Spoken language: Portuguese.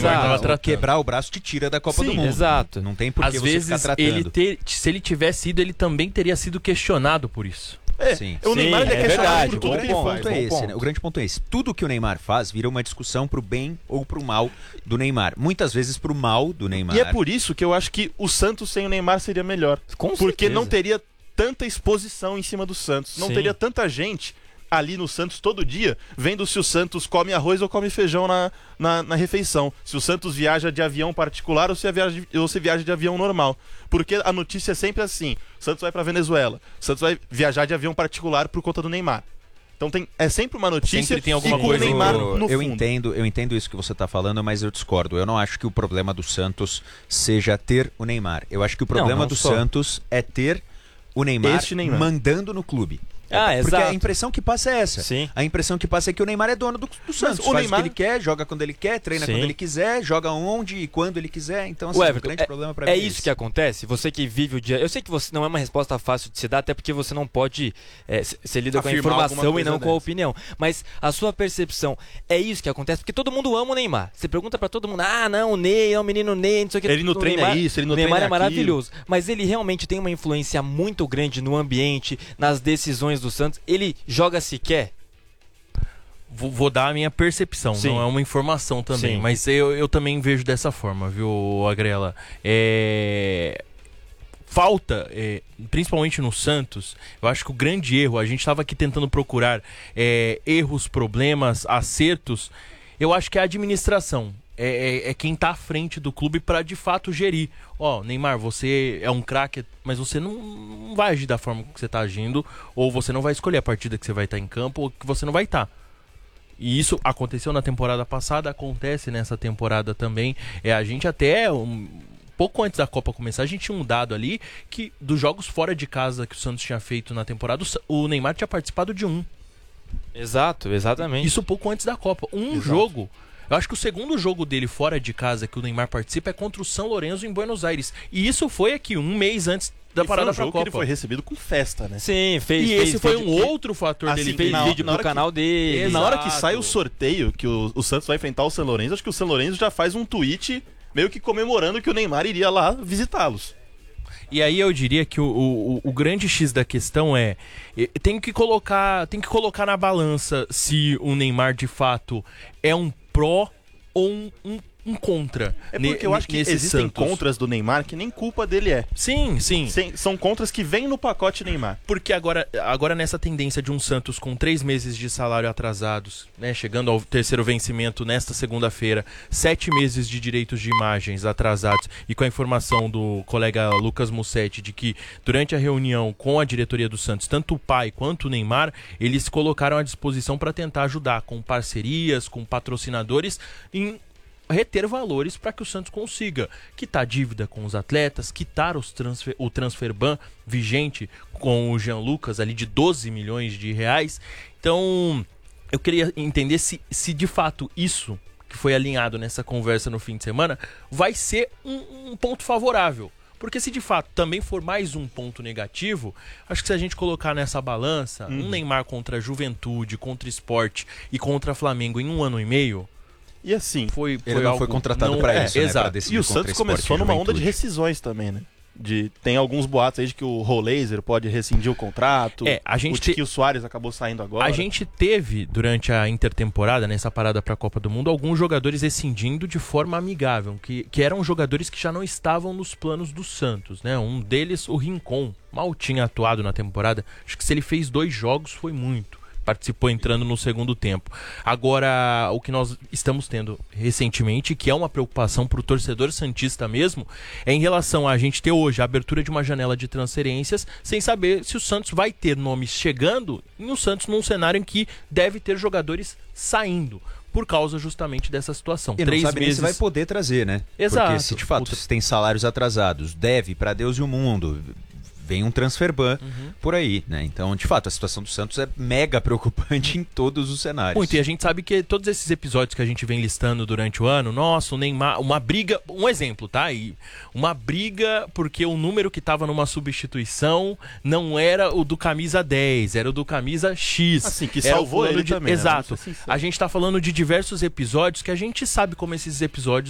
Neymar tava tratando. Quebrar o braço te tira da Copa do Mundo. Exato. Não tem por que Às você vezes, ficar tratando. se ele tivesse ido, ele também teria sido questionado por isso. Sim. O Neymar ele é questionado verdade, por tudo que ele O faz. ponto é esse, né? O grande ponto é esse. Tudo que o Neymar faz vira uma discussão pro bem ou pro mal do Neymar. Muitas vezes pro mal do Neymar. E é por isso que eu acho que o Santos sem o Neymar seria melhor. Porque certeza. não teria tanta exposição em cima do Santos. Não Sim. teria tanta gente ali no Santos todo dia, vendo se o Santos come arroz ou come feijão na refeição. Se o Santos viaja de avião particular ou se viaja de avião normal. Porque a notícia é sempre assim: o Santos vai pra Venezuela, o Santos vai viajar de avião particular por conta do Neymar. Então é sempre uma notícia Sempre tem alguma e com coisa o Neymar eu, no eu fundo. entendo isso que você está falando, mas eu discordo. Eu não acho que o problema do Santos seja ter o Neymar. Eu acho que o problema não do só. Santos é ter o Neymar, Este Neymar. mandando no clube. Porque exato. a impressão que passa é essa. Sim. A impressão que passa é que o Neymar é dono do Santos. o Faz Neymar- o que ele quer, joga quando ele quer, treina Sim. quando ele quiser, joga onde e quando ele quiser. Então, assim, O o Everton, grande problema pra mim é isso que acontece? Você que vive o dia... Eu sei que você não é uma resposta fácil de se dar, até porque você não pode... Você lida com a Afirmar alguma informação e coisa não com a dessa. opinião. Mas a sua percepção, é isso que acontece? Porque todo mundo ama o Neymar. Você pergunta pra todo mundo, não, o Ney, é o menino Ney, não sei o que. Ele não O treina Neymar, isso, ele não o Neymar treina é maravilhoso. Mas ele realmente tem uma influência muito grande no ambiente, nas decisões do Santos. Ele joga sequer. Vou dar a minha percepção, Sim. não é uma informação também, Sim. mas eu também vejo dessa forma, viu, Agrela? Falta, principalmente no Santos, eu acho que o grande erro, a gente estava aqui tentando procurar erros, problemas, acertos, eu acho que é a administração. É quem tá à frente do clube para de fato gerir. Neymar, você é um craque, mas você não vai agir da forma que você tá agindo, ou você não vai escolher a partida que você vai estar em campo, ou que você não vai estar. E isso aconteceu na temporada passada, acontece nessa temporada também. A gente até, pouco antes da Copa começar, a gente tinha um dado ali que dos jogos fora de casa que o Santos tinha feito na temporada, o Neymar tinha participado de um. Exato, exatamente. Isso pouco antes da Copa. Jogo. Eu acho que o segundo jogo dele fora de casa que o Neymar participa é contra o São Lourenço em Buenos Aires. E isso foi aqui, um mês antes da parada pra jogo Copa. que ele foi recebido com festa, né? Sim, fez. E esse foi um vídeo, outro fator assim, dele. fez na- vídeo na pro hora canal dele. Na hora que Exato. sai o sorteio, que o Santos vai enfrentar o São Lourenço, acho que o São Lourenço já faz um tweet meio que comemorando que o Neymar iria lá visitá-los. E aí eu diria que o grande X da questão tem que colocar na balança se o Neymar de fato é um pró ou um contra. É porque eu acho que nesse existem Santos. contras do Neymar que nem culpa dele é. Sim. São contras que vêm no pacote Neymar. Porque agora nessa tendência de um Santos com 3 meses de salário atrasados, né, chegando ao terceiro vencimento nesta segunda-feira, 7 meses de direitos de imagens atrasados, e com a informação do colega Lucas Mussetti de que durante a reunião com a diretoria do Santos, tanto o pai quanto o Neymar, eles colocaram à disposição para tentar ajudar com parcerias, com patrocinadores, em reter valores para que o Santos consiga quitar dívida com os atletas, quitar o transfer ban vigente com o Jean Lucas ali de 12 milhões de reais. Então, eu queria entender se de fato isso que foi alinhado nessa conversa no fim de semana vai ser um ponto favorável. Porque se de fato também for mais um ponto negativo, acho que se a gente colocar nessa balança um Neymar contra a Juventude, contra o Sport e contra Flamengo em 1 ano e meio, E assim, Ele não foi contratado para isso, né? Exato. Pra decidir e o contra Santos Sport começou e numa onda de Juventude. rescisões também, né? Tem alguns boatos aí de que o Rollaser pode rescindir o contrato. A gente que o Soares acabou saindo agora. A gente teve, durante a intertemporada, nessa parada para a Copa do Mundo, alguns jogadores rescindindo de forma amigável, que eram jogadores que já não estavam nos planos do Santos, né? Um deles, o Rincon, mal tinha atuado na temporada. Acho que se ele fez 2 jogos foi muito. Participou entrando no segundo tempo. Agora, o que nós estamos tendo recentemente, que é uma preocupação para o torcedor santista mesmo, é em relação a gente ter hoje a abertura de uma janela de transferências, sem saber se o Santos vai ter nomes chegando, e o Santos num cenário em que deve ter jogadores saindo, por causa justamente dessa situação. E não 3 sabe nem meses... se vai poder trazer, né? Exato. Porque se de fato se tem salários atrasados, deve para Deus e o mundo, vem um transfer ban por aí, né? Então, de fato, a situação do Santos é mega preocupante em todos os cenários. Muito, e a gente sabe que todos esses episódios que a gente vem listando durante o ano, nossa, o Neymar, uma briga, um exemplo, tá? E uma briga porque o número que tava numa substituição não era o do camisa 10, era o do camisa X. Assim, que Era o salvou fulano ele também, né? Exato. Vamos ser sinceros. A gente tá falando de diversos episódios que a gente sabe como esses episódios